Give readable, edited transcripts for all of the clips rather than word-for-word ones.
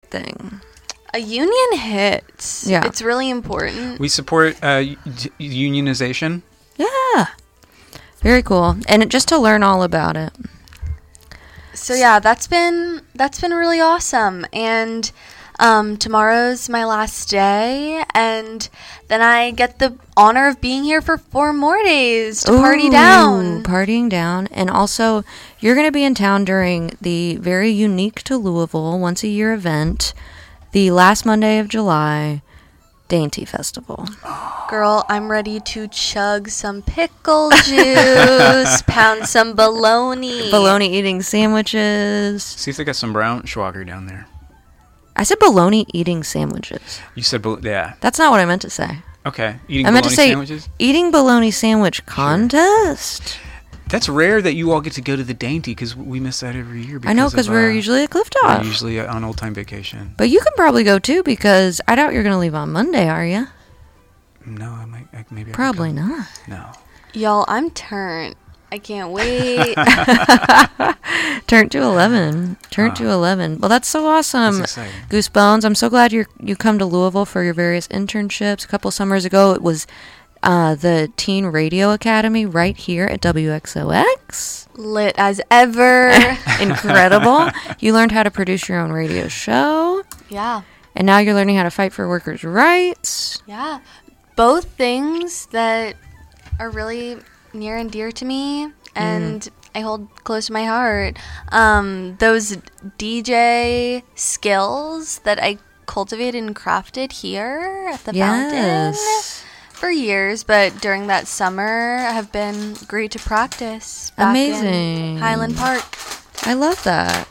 thing. A union hits. Yeah. It's really important. We support unionization. Yeah. Very cool. And just to learn all about it. So yeah, that's been really awesome. And tomorrow's my last day, and then I get the honor of being here for 4 more days to party down. Partying down. And also, you're going to be in town during the very unique to Louisville, once a year event, the last Monday of July, Dainty Festival. Girl, I'm ready to chug some pickle juice, pound some bologna. Bologna eating sandwiches. See if they got some brown schwager down there. I said bologna eating sandwiches. You said, yeah. That's not what I meant to say. Okay. Eating I meant to bologna say sandwiches? eating bologna sandwich contest. That's rare that you all get to go to the Dainty because we miss that every year. I know, because we're usually at Clifftop. We're usually on old time vacation. But you can probably go too, because I doubt you're going to leave on Monday, are you? No, maybe. Probably I not. No. Y'all, I'm turned. I can't wait. Turn to 11. Turn to 11. Well, that's so awesome. That's exciting. Goosebones. I'm so glad you come to Louisville for your various internships. A couple summers ago, it was the Teen Radio Academy right here at WXOX. Lit as ever. Incredible. You learned how to produce your own radio show. Yeah. And now you're learning how to fight for workers' rights. Yeah. Both things that are really near and dear to me, and I hold close to my heart. Those DJ skills that I cultivated and crafted here at the Fountain for years, but during that summer have been great to practice back Amazing. in Highland Park. I love that.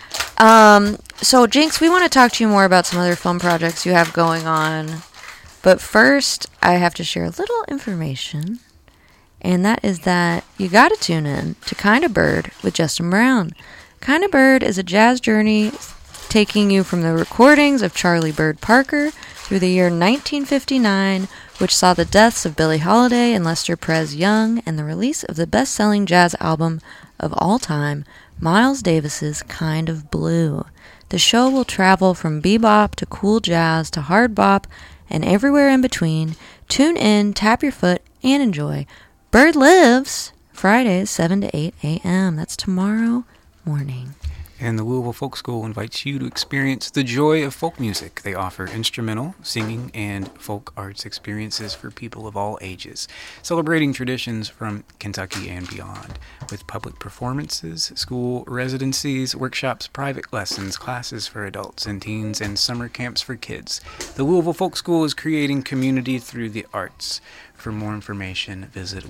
So, Jinx, we want to talk to you more about some other fun projects you have going on. But first, I have to share a little information. And that is that you got to tune in to Kinda Bird with Justin Brown. Kinda Bird is a jazz journey taking you from the recordings of Charlie Bird Parker through the year 1959, which saw the deaths of Billie Holiday and Lester Perez Young, and the release of the best-selling jazz album of all time, Miles Davis's Kind of Blue. The show will travel from bebop to cool jazz to hard bop and everywhere in between. Tune in, tap your foot, and enjoy. Bird Lives, Fridays, 7 to 8 a.m. That's tomorrow morning. And the Louisville Folk School invites you to experience the joy of folk music. They offer instrumental, singing, and folk arts experiences for people of all ages, celebrating traditions from Kentucky and beyond, with public performances, school residencies, workshops, private lessons, classes for adults and teens, and summer camps for kids. The Louisville Folk School is creating community through the arts. For more information, visit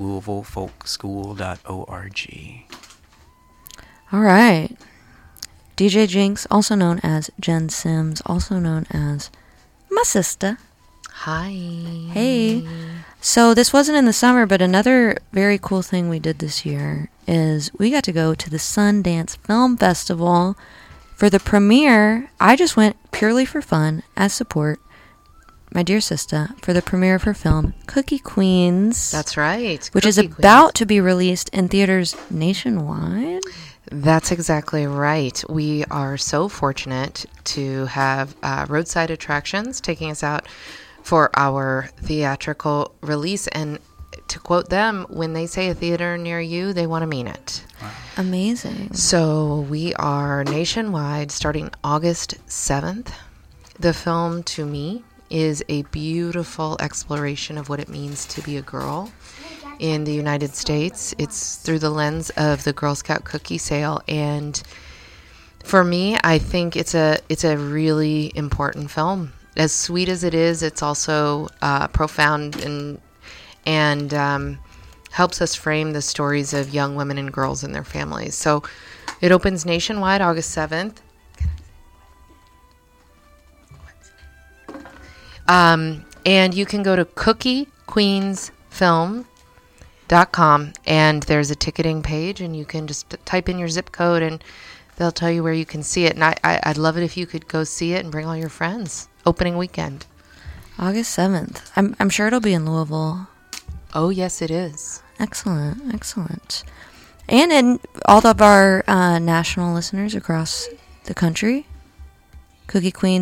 louisvillefolkschool.org. All right. DJ Jinx, also known as Jen Sims, also known as my sister. Hi. Hey. So this wasn't in the summer, but another very cool thing we did this year is we got to go to the Sundance Film Festival for the premiere. I just went purely for fun, as support, my dear sister, for the premiere of her film, Cookie Queens. That's right. Which is about to be released in theaters nationwide. That's exactly right. We are so fortunate to have Roadside Attractions taking us out for our theatrical release. And to quote them, when they say a theater near you, they want to mean it. Wow. Amazing. So we are nationwide starting August 7th. The film, to me, is a beautiful exploration of what it means to be a girl in the United States. It's through the lens of the Girl Scout cookie sale, and for me, I think it's a really important film. As sweet as it is, it's also profound and helps us frame the stories of young women and girls and their families. So it opens nationwide August 7th. And you can go to cookiequeensfilm.com, and there's a ticketing page, and you can just type in your zip code and they'll tell you where you can see it. And I'd love it if you could go see it and bring all your friends. Opening weekend. August 7th. I'm sure it'll be in Louisville. Oh, yes, it is. Excellent. And in all of our national listeners across the country, Cookie Queen